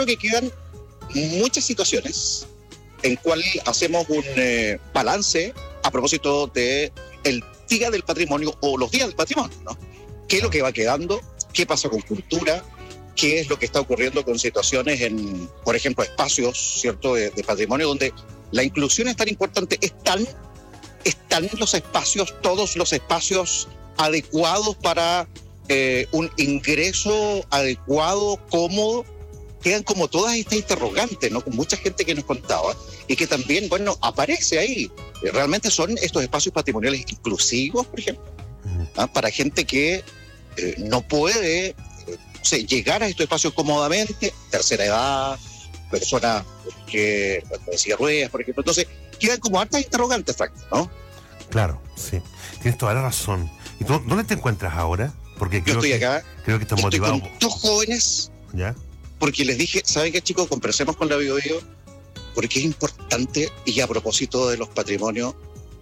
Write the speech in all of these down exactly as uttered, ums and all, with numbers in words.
creo que quedan muchas situaciones en cual hacemos un eh, balance a propósito de el Día del Patrimonio o los días del patrimonio, ¿no? ¿Qué es lo que va quedando? ¿Qué pasa con cultura? ¿Qué es lo que está ocurriendo con situaciones en, por ejemplo, espacios, ¿cierto?, de, de patrimonio donde la inclusión es tan importante? ¿Están, están los espacios, todos los espacios adecuados para eh, un ingreso adecuado, cómodo? Quedan como todas estas interrogantes, ¿no? Con mucha gente que nos contaba y que también, bueno, aparece ahí. Realmente son estos espacios patrimoniales inclusivos, por ejemplo, ¿ah? Para gente que eh, no puede eh, o sea, llegar a estos espacios cómodamente, tercera edad, personas que decía ruedas, por ejemplo. Entonces, quedan como hartas interrogantes, Frank, ¿no? Claro, sí. Tienes toda la razón. ¿Y tú dónde te encuentras ahora? Porque creo Yo estoy que, acá. Creo que estás estoy motivado. Con dos jóvenes. ¿Ya? Porque les dije, ¿saben qué, chicos? Conversemos con la Bio Bio, porque es importante, y a propósito de los patrimonios,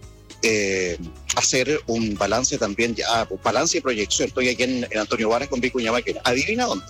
eh, hacer un balance también, ya, un balance y proyección. Estoy aquí en, en Antonio Varas con Vicuña Maquena. ¿Adivina dónde?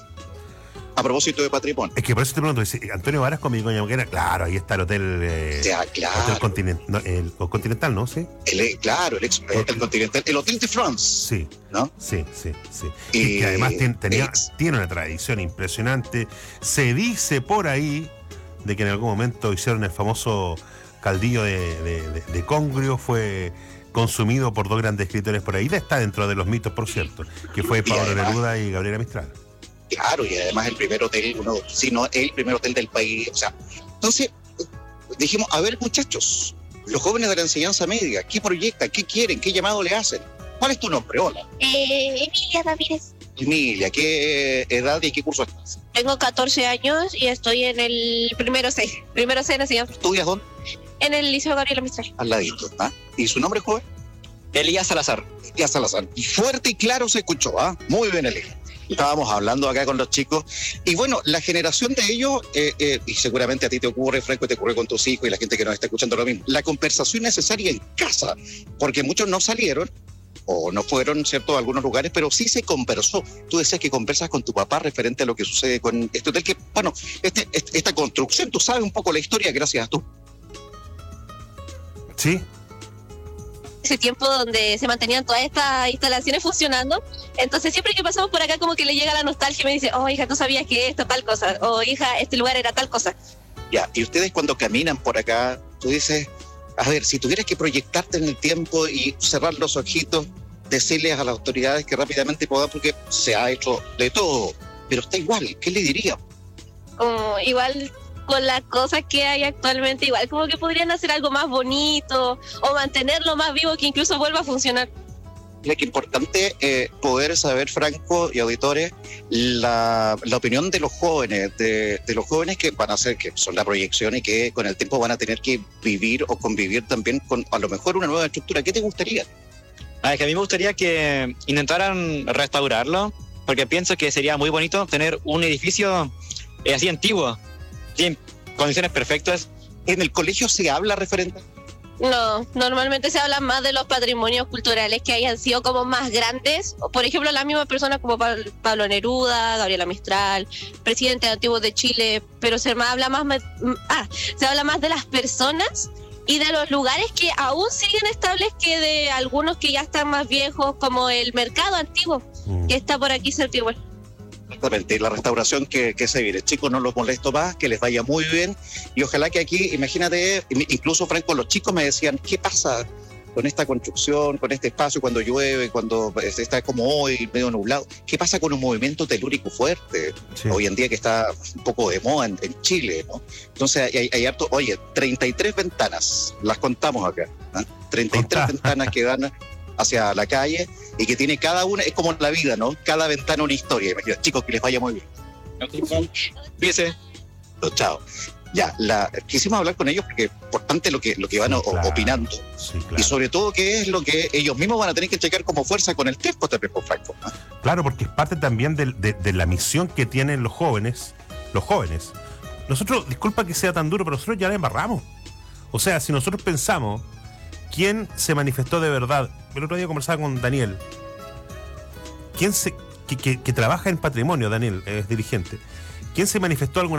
A propósito de patrimonio. Es que por eso te pregunto, dice, Antonio Varas con Vicuña Maquena, claro, ahí está el hotel, eh, Ya, claro. hotel continent, no, el, o Continental, ¿no? Sí. El, claro, el, ex, el Hotel Continental, el Hotel de France. Sí, ¿no? Sí, sí, sí. Y, y que además tiene, tenía, ex. tiene una tradición impresionante. Se dice por ahí de que en algún momento hicieron el famoso caldillo de, de, de, de congrio, fue consumido por dos grandes escritores por ahí. Está dentro de los mitos, por cierto, que fue Pablo además, Neruda y Gabriela Mistral. Claro, y además el primer hotel, uno, si no el primer hotel del país. O sea, entonces dijimos, a ver, muchachos, los jóvenes de la enseñanza media, ¿qué proyectan? ¿Qué quieren? ¿Qué llamado le hacen? ¿Cuál es tu nombre? Hola. Eh, Emilia Ramírez. Emilia, ¿qué edad y qué curso estás? Tengo catorce años y estoy en el primero C. Primero C en enseñanza. ¿Estudias dónde? En el Liceo Gabriela Mistral. Al ladito, ¿ah? ¿Y su nombre, joven? Elías Salazar. Elías Salazar. Y fuerte y claro se escuchó, ¿ah? Muy bien, Elías. Estábamos hablando acá con los chicos y bueno, la generación de ellos, eh, eh, y seguramente a ti te ocurre, Franco, te ocurre con tus hijos y la gente que nos está escuchando lo mismo, la conversación necesaria en casa, porque muchos no salieron o no fueron, ¿cierto?, a algunos lugares, pero sí se conversó. Tú decías que conversas con tu papá referente a lo que sucede con este hotel, que, bueno, este, este, esta construcción, tú sabes un poco la historia gracias a tú. Sí. Ese tiempo donde se mantenían todas estas instalaciones funcionando, entonces siempre que pasamos por acá como que le llega la nostalgia y me dice, oh hija, tú sabías que esto tal cosa, oh hija, este lugar era tal cosa. Ya, y ustedes cuando caminan por acá, tú dices, a ver, si tuvieras que proyectarte en el tiempo y cerrar los ojitos, decirles a las autoridades que rápidamente puedan, porque se ha hecho de todo, pero está igual, ¿qué le diría? Como igual con las cosas que hay actualmente, igual como que podrían hacer algo más bonito o mantenerlo más vivo, que incluso vuelva a funcionar. Mira, qué importante eh, poder saber, Franco y auditores, la, la opinión de los jóvenes, de, de los jóvenes que van a ser, que son la proyección y que con el tiempo van a tener que vivir o convivir también con a lo mejor una nueva estructura. ¿Qué te gustaría? Ah, es que a mí me gustaría que intentaran restaurarlo, porque pienso que sería muy bonito tener un edificio eh, así antiguo, en condiciones perfectas. ¿En el colegio se habla referente? No, normalmente se habla más de los patrimonios culturales que hayan sido como más grandes. Por ejemplo, las mismas personas como Pablo Neruda, Gabriela Mistral, presidentes antiguos de Chile, pero se habla más, ah, se habla más de las personas y de los lugares que aún siguen estables que de algunos que ya están más viejos, como el mercado antiguo, mm. que está por aquí cerca igual. Exactamente, la restauración que, que se viene. Chicos, no los molesto más, que les vaya muy bien y ojalá que aquí, imagínate, incluso Franco, los chicos me decían, ¿qué pasa con esta construcción, con este espacio cuando llueve, cuando está como hoy, medio nublado? ¿Qué pasa con un movimiento telúrico fuerte? Sí. Hoy en día que está un poco de moda en, en Chile, ¿no? Entonces hay, hay harto, oye, treinta y tres ventanas, las contamos acá, ¿eh? treinta y tres ventanas que dan hacia la calle y que tiene cada una, es como la vida, ¿no? Cada ventana una historia. Imagínate, chicos, que les vaya muy bien. Fíjese. Chao. Ya, la, quisimos hablar con ellos porque es importante lo que, lo que van sí, claro. opinando. Sí, claro. Y sobre todo qué es lo que ellos mismos van a tener que checar como fuerza con el tiempo también, por Franco, ¿no? Claro, porque es parte también de, de, de la misión que tienen los jóvenes, los jóvenes. Nosotros, disculpa que sea tan duro, pero nosotros ya la embarramos. O sea, si nosotros pensamos quién se manifestó de verdad, el otro día conversaba con Daniel, quién se, que, que, que trabaja en patrimonio, Daniel es dirigente, quién se manifestó alguna